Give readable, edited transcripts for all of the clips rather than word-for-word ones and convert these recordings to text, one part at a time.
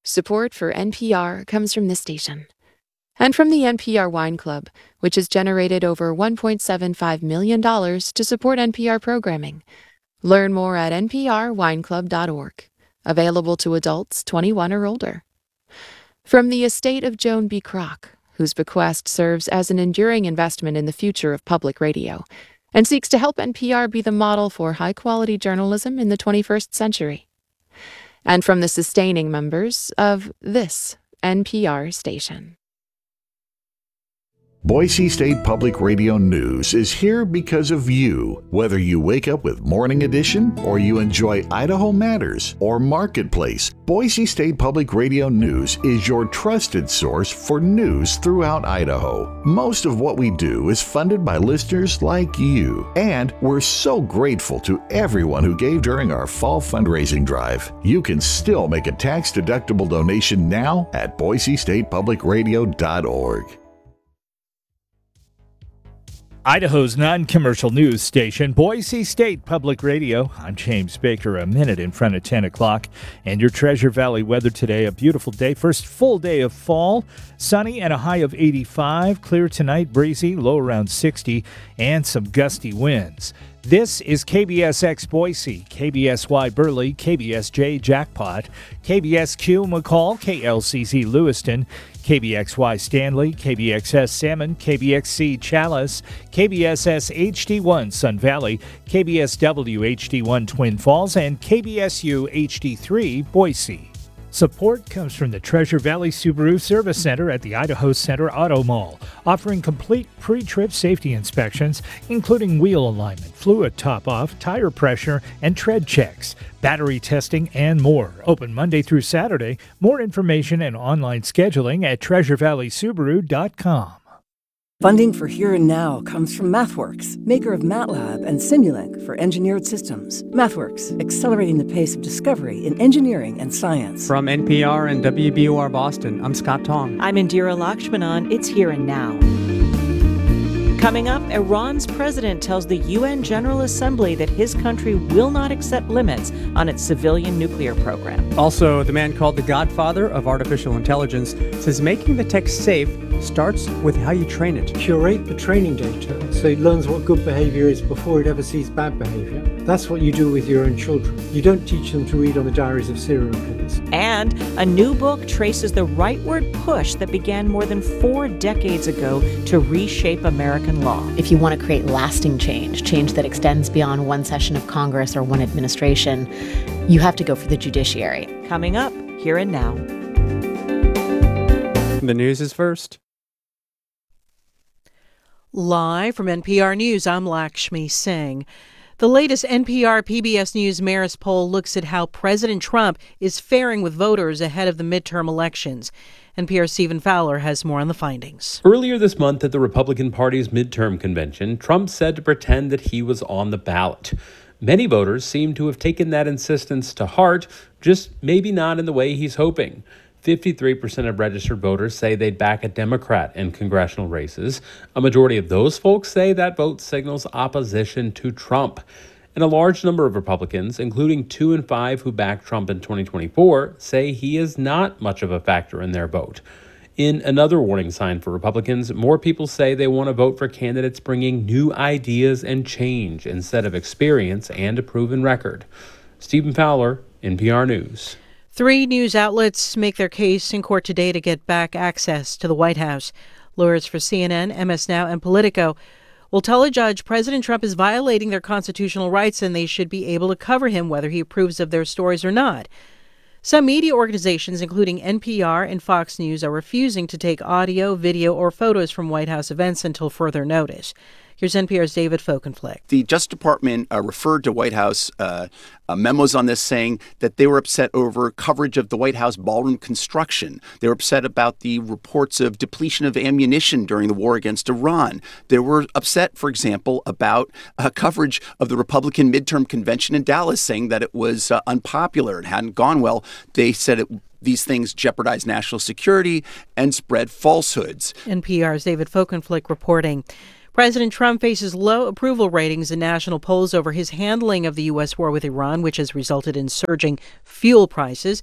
Support for NPR comes from this station. And from the NPR Wine Club, which has generated over $1.75 million to support NPR programming. Learn more at nprwineclub.org. Available to adults 21 or older. From the estate of Joan B. Kroc, whose bequest serves as an enduring investment in the future of public radio, and seeks to help NPR be the model for high-quality journalism in the 21st century. And from the sustaining members of this NPR station. Boise State Public Radio News is here because of you. Whether you wake up with Morning Edition or you enjoy Idaho Matters or Marketplace, Boise State Public Radio News is your trusted source for news throughout Idaho. Most of what we do is funded by listeners like you, and we're so grateful to everyone who gave during our fall fundraising drive. You can still make a tax-deductible donation now at boisestatepublicradio.org. Idaho's non-commercial news station, Boise State Public Radio. I'm James Baker, a minute in front of 10 o'clock. And your Treasure Valley weather today, a beautiful day. First full day of fall, sunny and a high of 85. Clear tonight, breezy, low around 60, and some gusty winds. This is KBSX Boise, KBSY Burley, KBSJ Jackpot, KBSQ McCall, KLCZ Lewiston, KBXY Stanley, KBXS Salmon, KBXC Chalice, KBSS HD1 Sun Valley, KBSW HD1 Twin Falls, and KBSU HD3 Boise. Support comes from the Treasure Valley Subaru Service Center at the Idaho Center Auto Mall, offering complete pre-trip safety inspections, including wheel alignment, fluid top-off, tire pressure, and tread checks, battery testing, and more. Open Monday through Saturday. More information and online scheduling at treasurevalleysubaru.com. Funding for Here and Now comes from MathWorks, maker of MATLAB and Simulink for engineered systems. MathWorks, accelerating the pace of discovery in engineering and science. From NPR and WBOR Boston, I'm Scott Tong. I'm Indira Lakshmanan. It's Here and Now. Coming up, Iran's president tells the UN General Assembly that his country will not accept limits on its civilian nuclear program. Also, the man called the godfather of artificial intelligence says making the tech safe starts with how you train it. Curate the training data so it learns what good behavior is before it ever sees bad behavior. That's what you do with your own children. You don't teach them to read on the diaries of serial killers. And a new book traces the rightward push that began more than 4 decades ago to reshape American law. If you want to create lasting change, change that extends beyond one session of Congress or one administration, you have to go for the judiciary. Coming up, Here and Now. The news is first. Live from NPR News, I'm Lakshmi Singh. The latest NPR PBS News Marist poll looks at how President Trump is faring with voters ahead of the midterm elections. NPR's Stephen Fowler has more on the findings. Earlier this month at the Republican Party's midterm convention, Trump said to pretend that he was on the ballot. Many voters seem to have taken that insistence to heart, just maybe not in the way he's hoping. 53% of registered voters say they'd back a Democrat in congressional races. A majority of those folks say that vote signals opposition to Trump. And a large number of Republicans, including 2 in 5 who backed Trump in 2024, say he is not much of a factor in their vote. In another warning sign for Republicans, more people say they want to vote for candidates bringing new ideas and change instead of experience and a proven record. Stephen Fowler, NPR News. 3 news outlets make their case in court today to get back access to the White House. Lawyers for CNN, MS Now, and Politico will tell a judge President Trump is violating their constitutional rights and they should be able to cover him whether he approves of their stories or not. Some media organizations, including NPR and Fox News, are refusing to take audio, video, or photos from White House events until further notice. Here's NPR's David Folkenflik. The Justice Department referred to White House memos on this, saying that they were upset over coverage of the White House ballroom construction. They were upset about the reports of depletion of ammunition during the war against Iran. They were upset, for example, about coverage of the Republican midterm convention in Dallas, saying that it was unpopular and hadn't gone well. They said these things jeopardize national security and spread falsehoods. NPR's David Folkenflik reporting. President Trump faces low approval ratings in national polls over his handling of the U.S. war with Iran, which has resulted in surging fuel prices.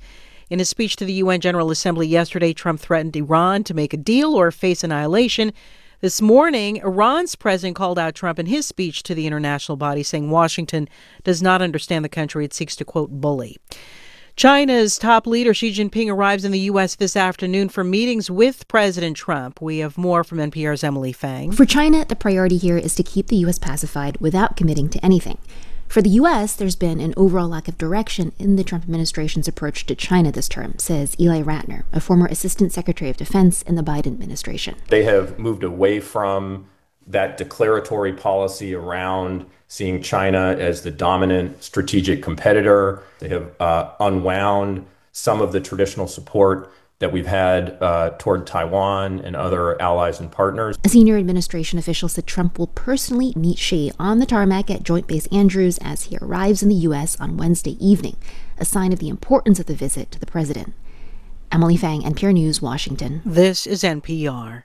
In a speech to the UN General Assembly yesterday, Trump threatened Iran to make a deal or face annihilation. This morning, Iran's president called out Trump in his speech to the international body, saying Washington does not understand the country it seeks to, quote, bully. China's top leader Xi Jinping arrives in the U.S. this afternoon for meetings with President Trump. We have more from NPR's Emily Fang. For China, the priority here is to keep the U.S. pacified without committing to anything. For the U.S., there's been an overall lack of direction in the Trump administration's approach to China this term, says Eli Ratner, a former Assistant Secretary of Defense in the Biden administration. They have moved away from that declaratory policy around seeing China as the dominant strategic competitor. They have unwound some of the traditional support that we've had toward Taiwan and other allies and partners. A senior administration official said Trump will personally meet Xi on the tarmac at Joint Base Andrews as he arrives in the U.S. on Wednesday evening, a sign of the importance of the visit to the president. Emily Fang, NPR News, Washington. This is NPR.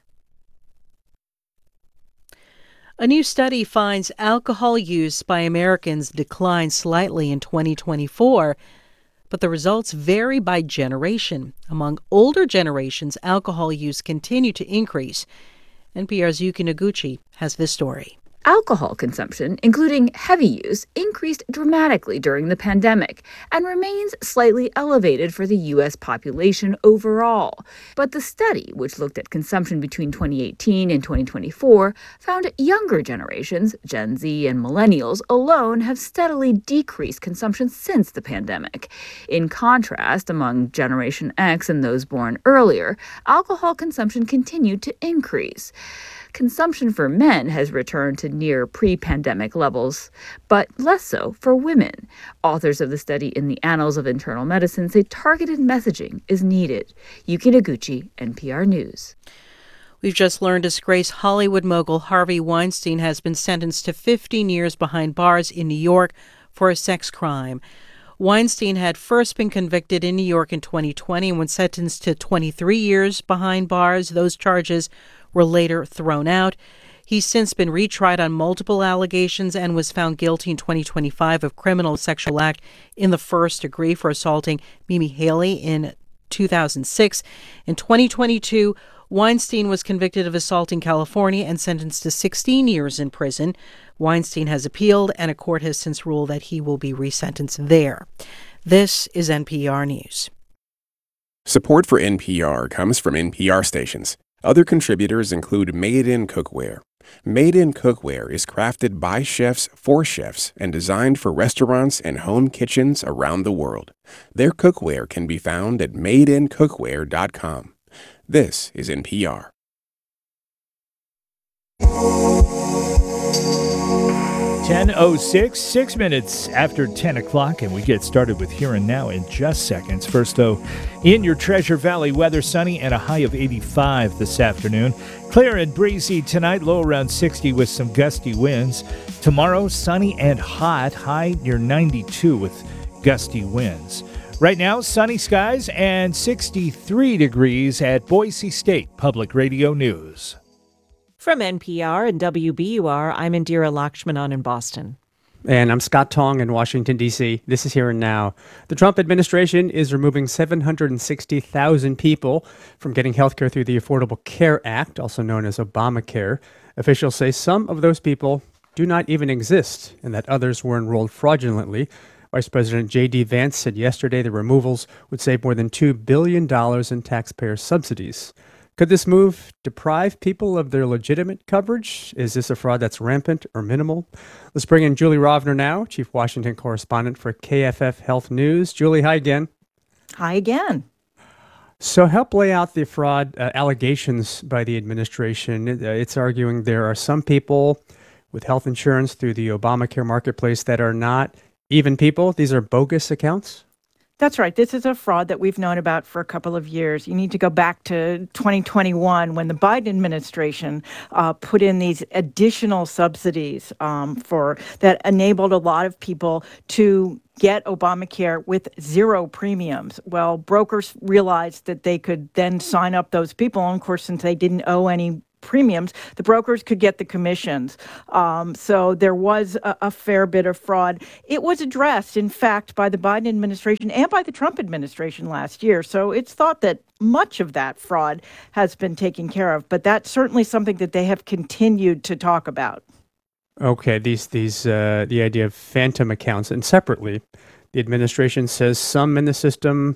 A new study finds alcohol use by Americans declined slightly in 2024. But the results vary by generation. Among older generations, alcohol use continued to increase. NPR's Yuki Noguchi has this story. Alcohol consumption, including heavy use, increased dramatically during the pandemic and remains slightly elevated for the U.S. population overall. But the study, which looked at consumption between 2018 and 2024, found younger generations, Gen Z and millennials alone, have steadily decreased consumption since the pandemic. In contrast, among Generation X and those born earlier, alcohol consumption continued to increase. Consumption for men has returned to near pre-pandemic levels, but less so for women. Authors of the study in the Annals of Internal Medicine say targeted messaging is needed. Yuki Noguchi, NPR News. We've just learned disgraced Hollywood mogul Harvey Weinstein has been sentenced to 15 years behind bars in New York for a sex crime. Weinstein had first been convicted in New York in 2020 and was sentenced to 23 years behind bars. Those charges were later thrown out. He's since been retried on multiple allegations and was found guilty in 2025 of criminal sexual act in the first degree for assaulting Mimi Haley in 2006. In 2022, Weinstein was convicted of assaulting California and sentenced to 16 years in prison. Weinstein has appealed, and a court has since ruled that he will be resentenced there. This is NPR News. Support for NPR comes from NPR stations. Other contributors include Made In Cookware. Made In Cookware is crafted by chefs for chefs and designed for restaurants and home kitchens around the world. Their cookware can be found at madeincookware.com. This is NPR. 10:06, 6 minutes after 10 o'clock, and we get started with Here and Now in just seconds. First, though, in your Treasure Valley weather, sunny and a high of 85 this afternoon. Clear and breezy tonight, low around 60 with some gusty winds. Tomorrow, sunny and hot, high near 92 with gusty winds. Right now, sunny skies and 63 degrees at Boise State Public Radio News. From NPR and WBUR, I'm Indira Lakshmanan in Boston. And I'm Scott Tong in Washington, D.C. This is Here and Now. The Trump administration is removing 760,000 people from getting health care through the Affordable Care Act, also known as Obamacare. Officials say some of those people do not even exist and that others were enrolled fraudulently. Vice President J.D. Vance said yesterday the removals would save more than $2 billion in taxpayer subsidies. Could this move deprive people of their legitimate coverage? Is this a fraud that's rampant or minimal? Let's bring in Julie Rovner now, Chief Washington Correspondent for KFF Health News. Julie, hi again. Hi again. So help lay out the fraud allegations by the administration. It's arguing there are some people with health insurance through the Obamacare marketplace that are not even people. These are bogus accounts? That's right. This is a fraud that we've known about for a couple of years. You need to go back to 2021 when the Biden administration put in these additional subsidies that enabled a lot of people to get Obamacare with zero premiums. Well, brokers realized that they could then sign up those people. And of course, since they didn't owe any premiums, the brokers could get the commissions. So there was a fair bit of fraud. It was addressed, in fact, by the Biden administration and by the Trump administration last year. So it's thought that much of that fraud has been taken care of, but that's certainly something that they have continued to talk about. Okay, the idea of phantom accounts, and separately, the administration says some in the system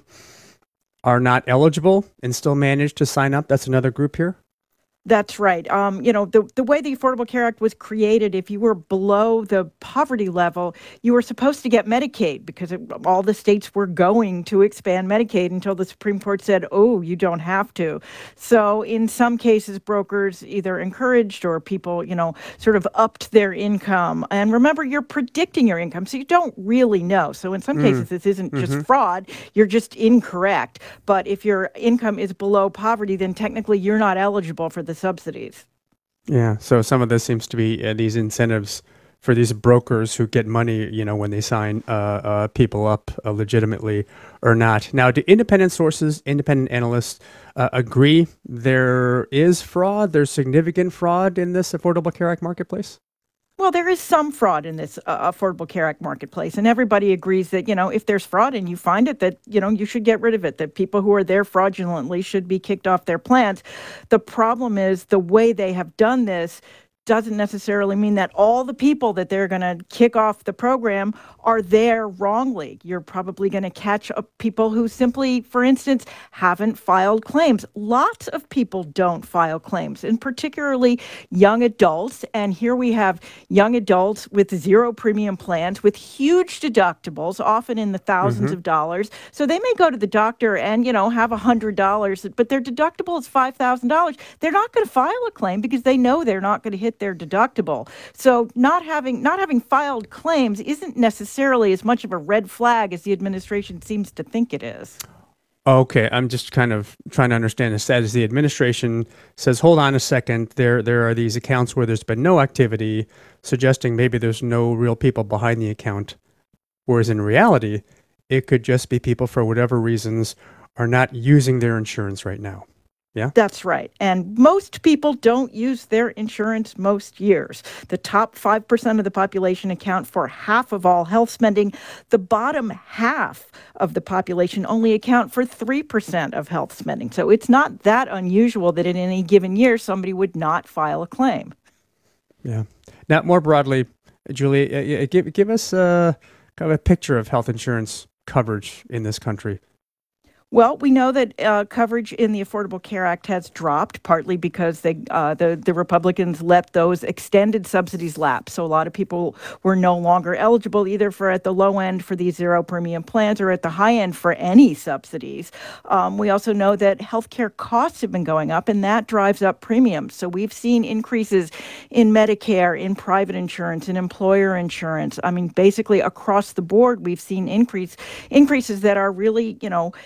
are not eligible and still manage to sign up. That's another group here. That's right. The way the Affordable Care Act was created, if you were below the poverty level, you were supposed to get Medicaid because all the states were going to expand Medicaid until the Supreme Court said, oh, you don't have to. So in some cases, brokers either encouraged or people, sort of upped their income. And remember, you're predicting your income, so you don't really know. So in some cases, this isn't just fraud. You're just incorrect. But if your income is below poverty, then technically you're not eligible for the subsidies. Yeah, so some of this seems to be these incentives for these brokers who get money, when they sign people up legitimately or not. Now, do independent sources, independent analysts agree there is fraud, there's significant fraud in this Affordable Care Act marketplace? Well, there is some fraud in this Affordable Care Act marketplace, and everybody agrees that, if there's fraud and you find it, that, you should get rid of it, that people who are there fraudulently should be kicked off their plans. The problem is the way they have done this doesn't necessarily mean that all the people that they're going to kick off the program are there wrongly. You're probably going to catch up people who simply, for instance, haven't filed claims. Lots of people don't file claims, and particularly young adults. And here we have young adults with zero premium plans with huge deductibles, often in the thousands of dollars. So they may go to the doctor and, have $100, but their deductible is $5,000. They're not going to file a claim because they know they're not going to hit their deductible. So not having filed claims isn't necessarily as much of a red flag as the administration seems to think it is. Okay, I'm just kind of trying to understand this. As the administration says, hold on a second, there are these accounts where there's been no activity, suggesting maybe there's no real people behind the account. Whereas in reality, it could just be people, for whatever reasons, are not using their insurance right now. Yeah? That's right. And most people don't use their insurance most years. The top 5% of the population account for half of all health spending. The bottom half of the population only account for 3% of health spending. So it's not that unusual that in any given year, somebody would not file a claim. Yeah. Now, more broadly, Julie, give us kind of a picture of health insurance coverage in this country. Well, we know that coverage in the Affordable Care Act has dropped, partly because the Republicans let those extended subsidies lapse. So a lot of people were no longer eligible either for at the low end for these zero premium plans or at the high end for any subsidies. We also know that healthcare costs have been going up, and that drives up premiums. So we've seen increases in Medicare, in private insurance, in employer insurance. I mean, basically across the board, we've seen increases that are really,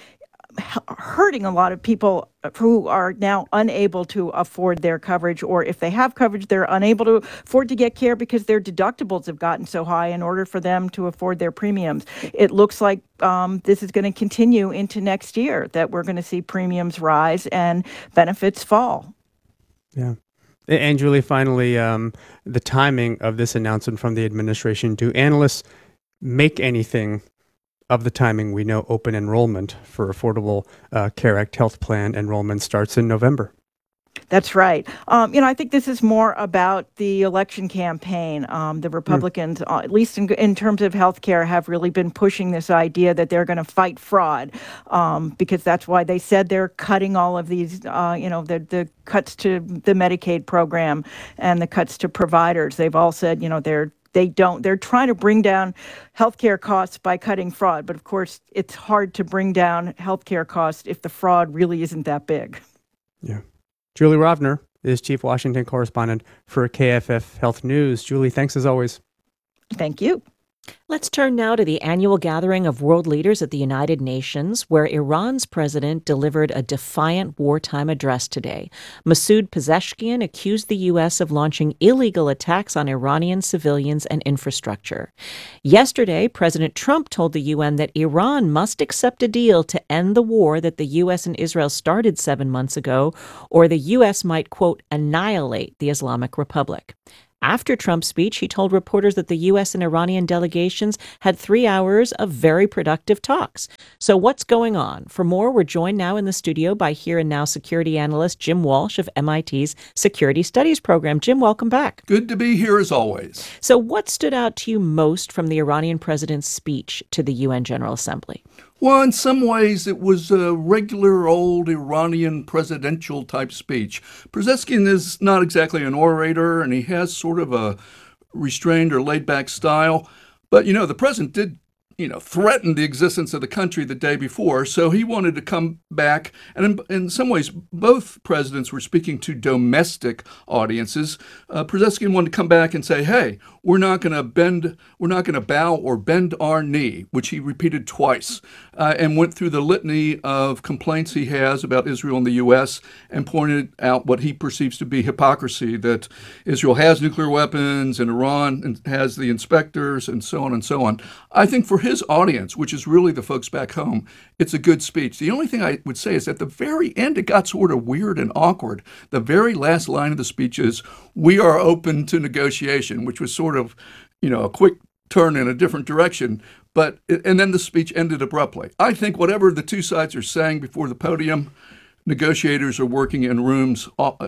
hurting a lot of people who are now unable to afford their coverage, or if they have coverage, they're unable to afford to get care because their deductibles have gotten so high in order for them to afford their premiums. It looks like this is going to continue into next year, that we're going to see premiums rise and benefits fall. Yeah. And Julie, finally, the timing of this announcement from the administration, do analysts make anything of the timing? We know open enrollment for Affordable Care Act health plan enrollment starts in November. That's right. I think this is more about the election campaign. The Republicans, at least in terms of health care, have really been pushing this idea that they're going to fight fraud, because that's why they said they're cutting all of these, the cuts to the Medicaid program and the cuts to providers. They've all said, they're trying to bring down healthcare costs by cutting fraud. But of course, it's hard to bring down healthcare costs if the fraud really isn't that big. Yeah. Julie Rovner is Chief Washington Correspondent for KFF Health News. Julie, thanks as always. Thank you. Let's turn now to the annual gathering of world leaders at the United Nations, where Iran's president delivered a defiant wartime address today. Masoud Pezeshkian accused the U.S. of launching illegal attacks on Iranian civilians and infrastructure. Yesterday, President Trump told the UN that Iran must accept a deal to end the war that the U.S. and Israel started 7 months ago, or the U.S. might, quote, annihilate the Islamic Republic. After Trump's speech, he told reporters that the U.S. and Iranian delegations had 3 hours of very productive talks. So what's going on? For more, we're joined now in the studio by Here and Now security analyst Jim Walsh of MIT's Security Studies program. Jim, welcome back. Good to be here as always. So what stood out to you most from the Iranian president's speech to the UN General Assembly? Well, in some ways, it was a regular old Iranian presidential type speech. Pezeshkian is not exactly an orator, and he has sort of a restrained or laid back style. But, the president did, threaten the existence of the country the day before. So he wanted to come back. And in some ways, both presidents were speaking to domestic audiences. Pezeshkian wanted to come back and say, hey, we're not going to bow or bend our knee, which he repeated twice, and went through the litany of complaints he has about Israel and the U.S. and pointed out what he perceives to be hypocrisy, that Israel has nuclear weapons and Iran has the inspectors and so on and so on. I think for his audience, which is really the folks back home, it's a good speech. The only thing I would say is at the very end, it got sort of weird and awkward. The very last line of the speech is, we are open to negotiation, which was sort of, a quick turn in a different direction. And then the speech ended abruptly. I think whatever the two sides are saying before the podium, negotiators are working in rooms,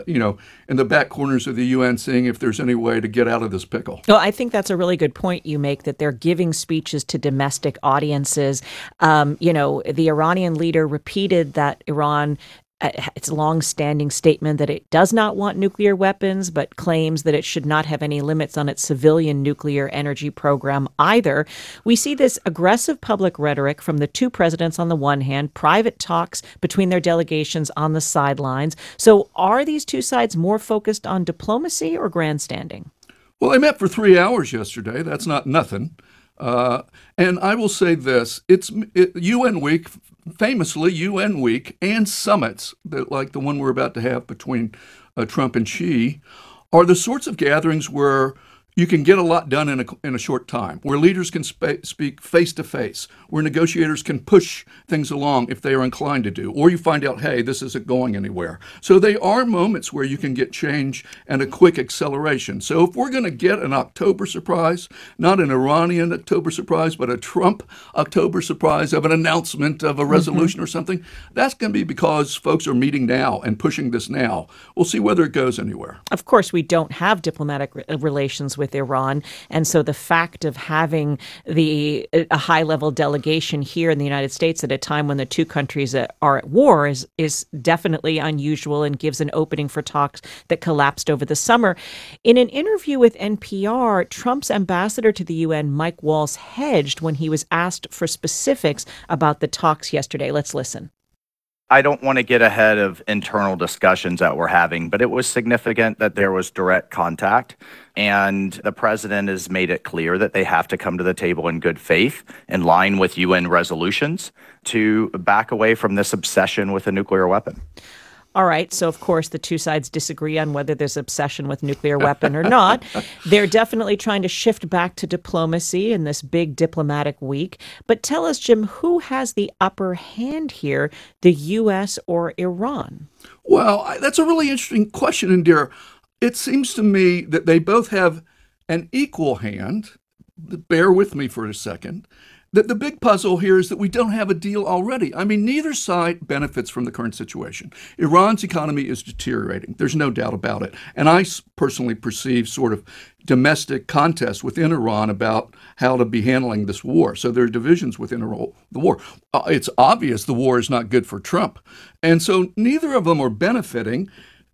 in the back corners of the UN, seeing if there's any way to get out of this pickle. Well, I think that's a really good point you make, that they're giving speeches to domestic audiences. The Iranian leader repeated that Iran, its long-standing statement that it does not want nuclear weapons, but claims that it should not have any limits on its civilian nuclear energy program either. We see this aggressive public rhetoric from the two presidents on the one hand, private talks between their delegations on the sidelines. So are these two sides more focused on diplomacy or grandstanding? Well, they met for 3 hours yesterday. That's not nothing. And I will say this, it's UN week, famously UN week, and summits, like the one we're about to have between Trump and Xi, are the sorts of gatherings where you can get a lot done in a short time, where leaders can speak face to face, where negotiators can push things along if they are inclined to do, or you find out, hey, this isn't going anywhere. So they are moments where you can get change and a quick acceleration. So if we're going to get an October surprise, not an Iranian October surprise, but a Trump October surprise of an announcement of a resolution or something, that's going to be because folks are meeting now and pushing this now. We'll see whether it goes anywhere. Of course, we don't have diplomatic relations with Iran. And so the fact of having a high-level delegation here in the United States at a time when the two countries are at war is definitely unusual and gives an opening for talks that collapsed over the summer. In an interview with NPR, Trump's ambassador to the UN, Mike Waltz, hedged when he was asked for specifics about the talks yesterday. Let's listen. I don't want to get ahead of internal discussions that we're having, but it was significant that there was direct contact. And the president has made it clear that they have to come to the table in good faith, in line with UN resolutions, to back away from this obsession with a nuclear weapon. All right. So, of course, the two sides disagree on whether there's obsession with nuclear weapon or not. They're definitely trying to shift back to diplomacy in this big diplomatic week. But tell us, Jim, who has the upper hand here, the U.S. or Iran? Well, that's a really interesting question, Indira. It seems to me that they both have an equal hand. Bear with me for a second. That the big puzzle here is that we don't have a deal already. I mean, neither side benefits from the current situation. Iran's economy is deteriorating. There's no doubt about it. And I personally perceive sort of domestic contests within Iran about how to be handling this war. So there are divisions within the war. It's obvious the war is not good for Trump. And so neither of them are benefiting.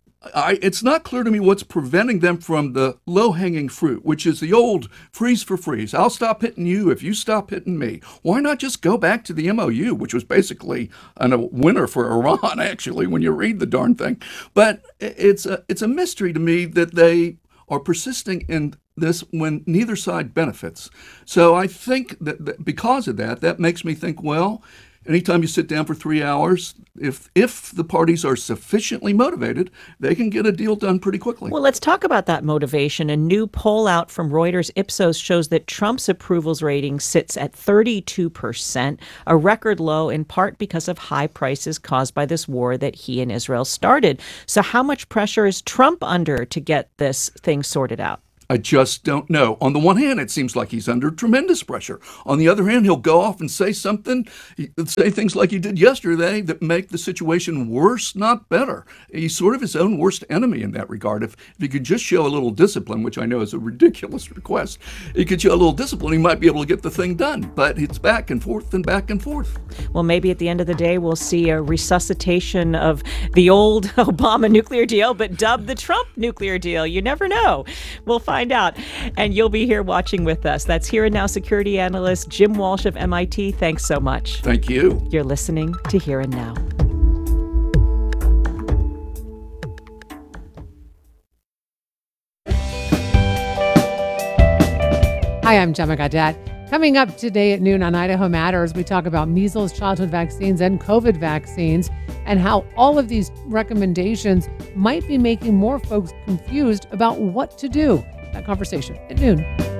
It's not clear to me what's preventing them from the low-hanging fruit, which is the old freeze for freeze. I'll stop hitting you if you stop hitting me. Why not just go back to the MOU, which was basically a winner for Iran, actually, when you read the darn thing. But it's a mystery to me that they are persisting in this when neither side benefits. So I think that because of that makes me think, well, anytime you sit down for 3 hours, if the parties are sufficiently motivated, they can get a deal done pretty quickly. Well, let's talk about that motivation. A new poll out from Reuters Ipsos shows that Trump's approval rating sits at 32%, a record low in part because of high prices caused by this war that he and Israel started. So how much pressure is Trump under to get this thing sorted out? I just don't know. On the one hand, it seems like he's under tremendous pressure. On the other hand, he'll go off and say things like he did yesterday that make the situation worse, not better. He's sort of his own worst enemy in that regard. If he could just show a little discipline, which I know is a ridiculous request, he could show a little discipline, he might be able to get the thing done. But it's back and forth and back and forth. Well, maybe at the end of the day, we'll see a resuscitation of the old Obama nuclear deal, but dubbed the Trump nuclear deal. You never know. We'll find out. And you'll be here watching with us. That's Here and Now security analyst Jim Walsh of MIT. Thanks so much. Thank you. You're listening to Here and Now. Hi, I'm Gemma Gadet. Coming up today at noon on Idaho Matters, we talk about measles, childhood vaccines, and COVID vaccines, and how all of these recommendations might be making more folks confused about what to do. That conversation at noon.